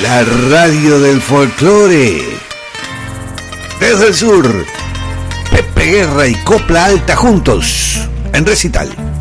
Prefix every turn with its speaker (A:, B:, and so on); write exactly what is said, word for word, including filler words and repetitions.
A: La radio del folclore. Desde el sur, Pepe Guerra y Copla Alta juntos en recital.